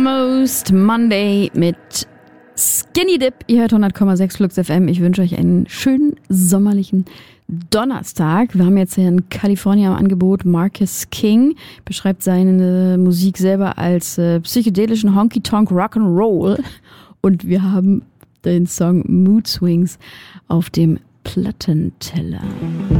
Most Monday mit Skinny Dip. Ihr hört 100,6 Flux FM. Ich wünsche euch einen schönen sommerlichen Donnerstag. Wir haben jetzt hier in Kalifornien am Angebot. Marcus King beschreibt seine Musik selber als psychedelischen Honky-Tonk Rock'n'Roll. Und wir haben den Song Mood Swings auf dem Plattenteller.